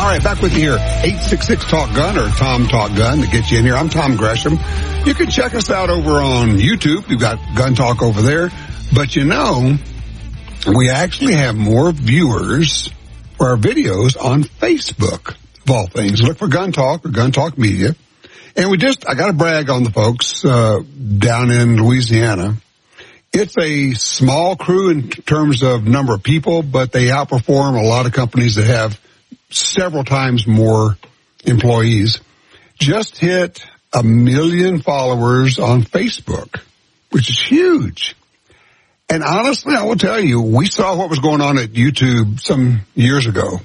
right, back with you here. 866-TALK-GUN or Tom Talk Gun to get you in here. I'm Tom Gresham. You can check us out over on YouTube. We've got Gun Talk over there. But you know, we actually have more viewers for our videos on Facebook, of all things. Look for Gun Talk or Gun Talk Media. And I got to brag on the folks down in Louisiana. It's a small crew in terms of number of people, but they outperform a lot of companies that have several times more employees. Just hit 1 million followers on Facebook, which is huge. And honestly, I will tell you, we saw what was going on at YouTube some years ago.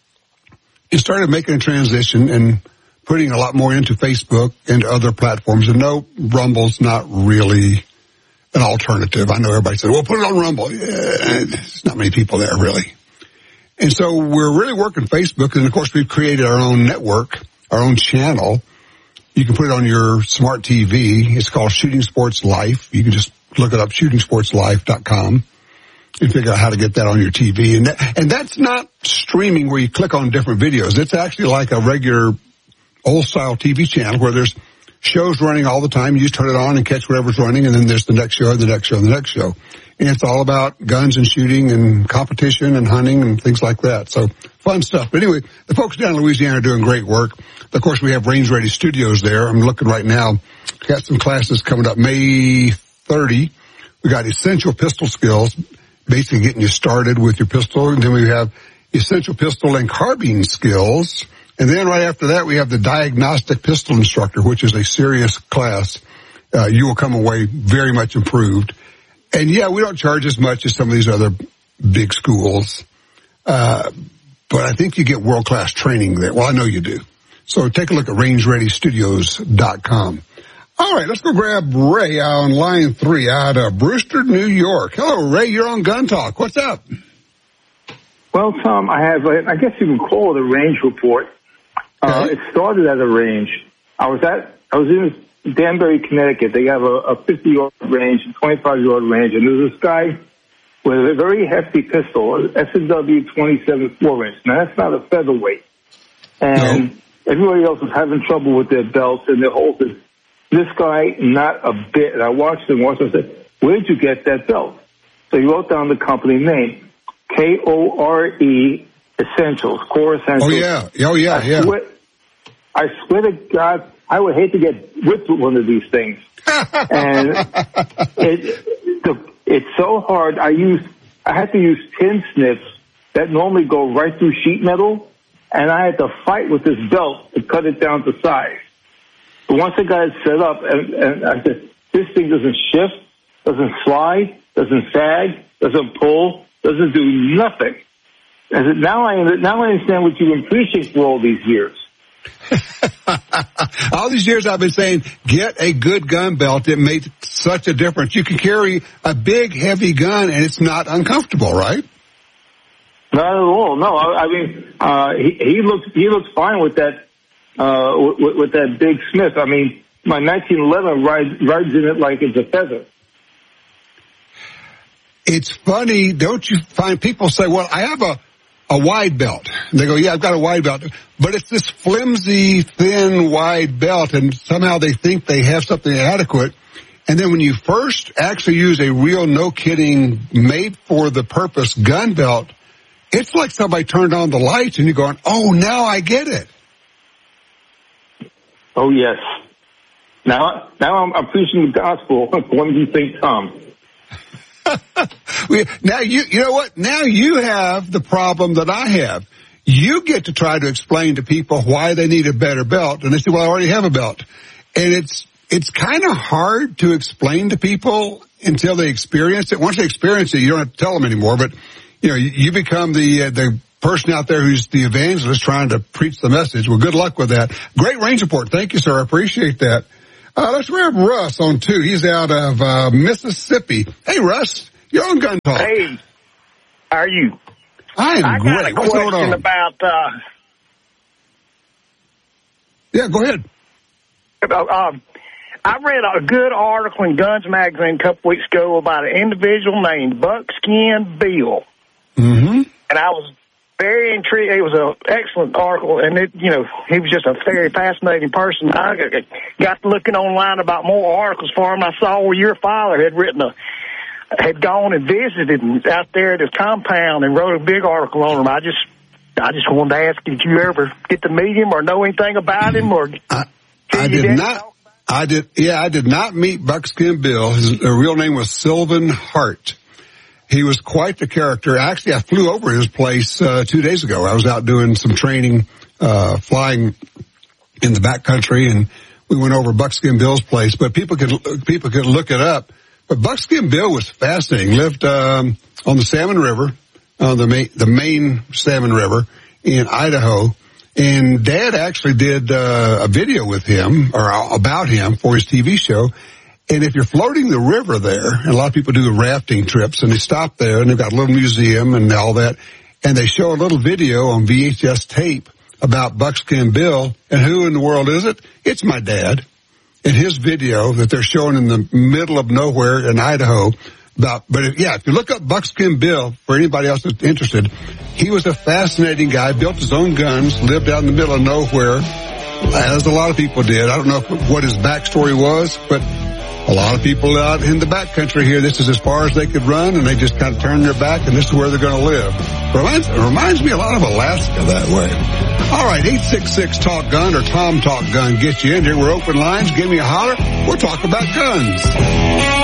It started making a transition and putting a lot more into Facebook and other platforms. And no, Rumble's not really an alternative. I know everybody said, well, put it on Rumble. There's not many people there, really. And so we're really working Facebook. And, of course, we've created our own network, our own channel. You can put it on your smart TV. It's called Shooting Sports Life. You can just look it up, shootingsportslife.com, and figure out how to get that on your TV. And that's not streaming where you click on different videos. It's actually like a regular old-style TV channel where there's shows running all the time. You just turn it on and catch whatever's running, and then there's the next show, the next show, the next show. And it's all about guns and shooting and competition and hunting and things like that. So fun stuff. But anyway, the folks down in Louisiana are doing great work. Of course, we have Range Ready Studios there. I'm looking right now. We've got some classes coming up May 30. We got Essential Pistol Skills, basically getting you started with your pistol. And then we have Essential Pistol and Carbine Skills. And then right after that, we have the Diagnostic Pistol Instructor, which is a serious class. You will come away very much improved. And yeah, we don't charge as much as some of these other big schools. But I think you get world-class training there. Well, I know you do. So take a look at rangereadystudios.com. All right, let's go grab Ray on line 3 out of Brewster, New York. Hello, Ray. You're on Gun Talk. What's up? Well, Tom, I have, I guess you can call it a range report. Okay. It started at a range. I was in Danbury, Connecticut. They have a 50-yard range, a 25-yard range, and there's this guy with a very hefty pistol, S&W 27 4-inch. Now, that's not a featherweight. And everybody else was having trouble with their belts and their holsters. This guy, not a bit. And I watched him once and said, where did you get that belt? So he wrote down the company name, KORE Essentials, Core Essentials. Oh, yeah. I swear to God, I would hate to get whipped with one of these things. And it's so hard. I had to use tin snips that normally go right through sheet metal, and I had to fight with this belt to cut it down to size. But once I got it set up, and I said, this thing doesn't shift, doesn't slide, doesn't sag, doesn't pull, doesn't do nothing. I said, now I understand what you've been preaching for all these years. All these years I've been saying, get a good gun belt. It makes such a difference. You can carry a big, heavy gun, and it's not uncomfortable, right? Not at all. No, I mean, he looks fine with that with that big Smith. I mean, my 1911 rides in it like it's a feather. It's funny, don't you find people say, well, I have a wide belt. And they go, yeah, I've got a wide belt. But it's this flimsy, thin, wide belt, and somehow they think they have something adequate. And then when you first actually use a real, no-kidding, made-for-the-purpose gun belt, it's like somebody turned on the lights, and you're going, oh, now I get it. Oh, yes. Now I'm preaching the gospel. What do you think, Tom? Now, you know what? Now you have the problem that I have. You get to try to explain to people why they need a better belt, and they say, well, I already have a belt. And it's kind of hard to explain to people until they experience it. Once they experience it, you don't have to tell them anymore, but you know, you become the person out there who's the evangelist trying to preach the message. Well, good luck with that. Great range report. Thank you, sir. I appreciate that. Let's grab Russ on 2. He's out of Mississippi. Hey, Russ, you're on Gun Talk. Hey, how are you? I am great. I got a What's going question on? about... Yeah, go ahead. I read a good article in Guns Magazine a couple weeks ago about an individual named Buckskin Bill. Mm-hmm. And I was Very intrigued. It was an excellent article, and he was just a very fascinating person. I got looking online about more articles for him. I saw where your father had gone and visited out there at his compound and wrote a big article on him. I just wanted to ask, did you ever get to meet him or know anything about him? Or I did not. I did not meet Buckskin Bill. His real name was Sylvan Hart. He was quite the character. Actually, I flew over his place 2 days ago. I was out doing some training, flying in the backcountry, and we went over Buckskin Bill's place. But people could look it up. But Buckskin Bill was fascinating. Lived on the Salmon River, the main Salmon River in Idaho. And Dad actually did a video with him or about him for his TV show. And if you're floating the river there, and a lot of people do rafting trips, and they stop there, and they've got a little museum and all that, and they show a little video on VHS tape about Buckskin Bill, and who in the world is it? It's my dad. And his video that they're showing in the middle of nowhere in Idaho if you look up Buckskin Bill, for anybody else that's interested, he was a fascinating guy, built his own guns, lived out in the middle of nowhere, as a lot of people did. I don't know what his backstory was, but a lot of people out in the backcountry here, this is as far as they could run, and they just kind of turn their back, and this is where they're going to live. It reminds me a lot of Alaska that way. All right, 866-TALK-GUN or Tom Talk Gun gets you in here. We're open lines. Give me a holler. We'll talk about guns.